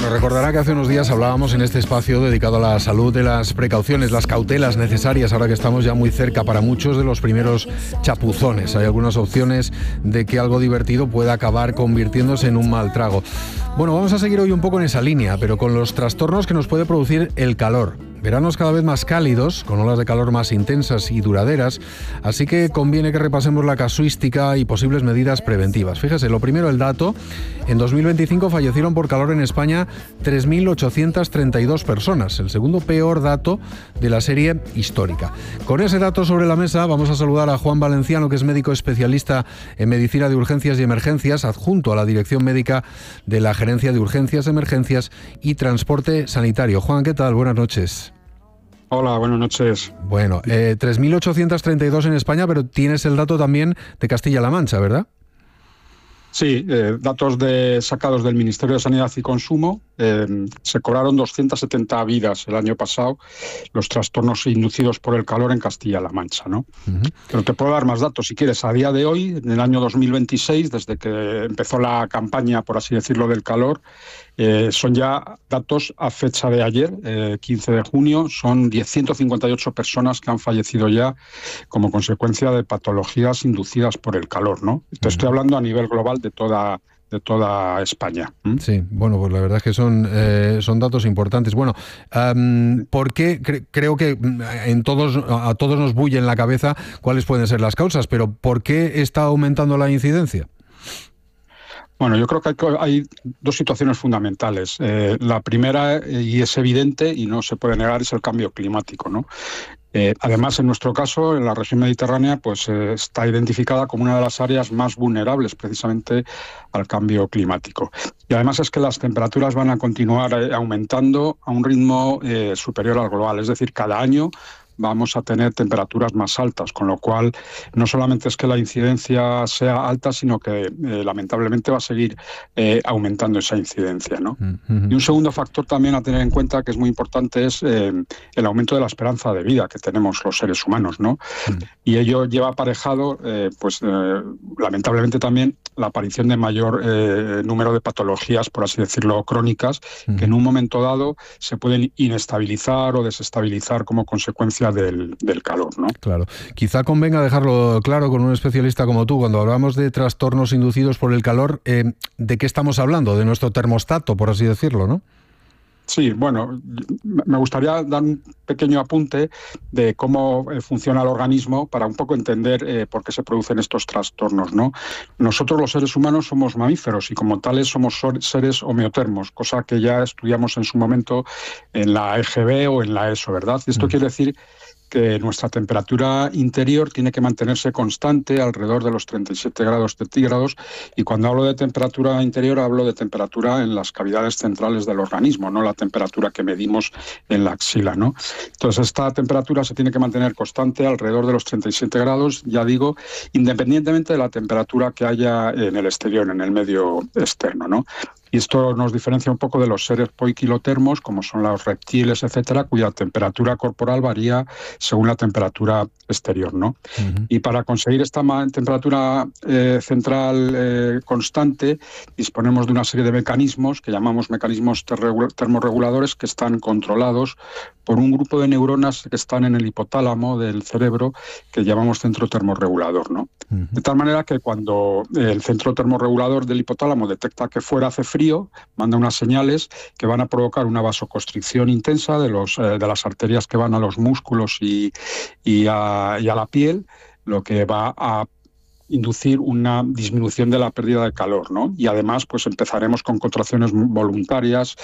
Bueno, recordará que hace unos días hablábamos en este espacio dedicado a la salud de las precauciones, las cautelas necesarias ahora que estamos ya muy cerca para muchos de los primeros chapuzones. Hay algunas opciones de que algo divertido pueda acabar convirtiéndose en un mal trago. Bueno, vamos a seguir hoy un poco en esa línea, pero con los trastornos que nos puede producir el calor. Veranos cada vez más cálidos, con olas de calor más intensas y duraderas, así que conviene que repasemos la casuística y posibles medidas preventivas. Fíjese, lo primero, el dato: en 2025 fallecieron por calor en España 3.832 personas, el segundo peor dato de la serie histórica. Con ese dato sobre la mesa vamos a saludar a Juan Valenciano, que es médico especialista en medicina de urgencias y emergencias, adjunto a la dirección médica de la Gerencia de Urgencias, Emergencias y Transporte Sanitario. Juan, ¿qué tal? Buenas noches. Hola, buenas noches. Bueno, 3.832 en España, pero tienes el dato también de Castilla-La Mancha, ¿verdad? Sí, datos sacados del Ministerio de Sanidad y Consumo. Se cobraron 270 vidas el año pasado los trastornos inducidos por el calor en Castilla-La Mancha, ¿no? Pero te puedo dar más datos si quieres. A día de hoy, en el año 2026, desde que empezó la campaña, por así decirlo, del calor, son ya datos a fecha de ayer, 15 de junio, son 158 personas que han fallecido ya como consecuencia de patologías inducidas por el calor, ¿no? Te estoy hablando a nivel global de toda España. Sí, bueno, pues la verdad es que son datos importantes. Bueno, ¿por qué? Creo que a todos nos bulle en la cabeza cuáles pueden ser las causas, pero ¿por qué está aumentando la incidencia? Bueno, yo creo que hay dos situaciones fundamentales. La primera, y es evidente y no se puede negar, es el cambio climático, ¿no? Además, en nuestro caso, en la región mediterránea, pues está identificada como una de las áreas más vulnerables precisamente al cambio climático. Y además es que las temperaturas van a continuar aumentando a un ritmo superior al global, es decir, cada año vamos a tener temperaturas más altas, con lo cual no solamente es que la incidencia sea alta, sino que lamentablemente va a seguir aumentando esa incidencia, ¿no? Y un segundo factor también a tener en cuenta, que es muy importante, es el aumento de la esperanza de vida que tenemos los seres humanos, ¿no? Y ello lleva aparejado, lamentablemente también, la aparición de mayor número de patologías, por así decirlo, crónicas, que en un momento dado se pueden inestabilizar o desestabilizar como consecuencia del calor, ¿no? Claro. Quizá convenga dejarlo claro con un especialista como tú. Cuando hablamos de trastornos inducidos por el calor, ¿de qué estamos hablando? De nuestro termostato, por así decirlo, ¿no? Sí, bueno, me gustaría dar un pequeño apunte de cómo funciona el organismo para un poco entender por qué se producen estos trastornos, ¿no? Nosotros los seres humanos somos mamíferos y como tales somos seres homeotermos, cosa que ya estudiamos en su momento en la EGB o en la ESO, ¿verdad? Y esto quiere decir que nuestra temperatura interior tiene que mantenerse constante alrededor de los 37 grados centígrados, y cuando hablo de temperatura interior hablo de temperatura en las cavidades centrales del organismo, no la temperatura que medimos en la axila, ¿no? Entonces esta temperatura se tiene que mantener constante alrededor de los 37 grados, ya digo, independientemente de la temperatura que haya en el exterior, en el medio externo, ¿no? Y esto nos diferencia un poco de los seres poiquilotermos, como son los reptiles, etcétera, cuya temperatura corporal varía según la temperatura exterior, ¿no? Y para conseguir esta temperatura central constante, disponemos de una serie de mecanismos que llamamos mecanismos termorreguladores, que están controlados por un grupo de neuronas que están en el hipotálamo del cerebro, que llamamos centro termorregulador, ¿no? De tal manera que cuando el centro termorregulador del hipotálamo detecta que fuera hace frío, manda unas señales que van a provocar una vasoconstricción intensa de las arterias que van a los músculos y a la piel, lo que va a inducir una disminución de la pérdida de calor, ¿no? Y además, pues empezaremos con contracciones voluntarias,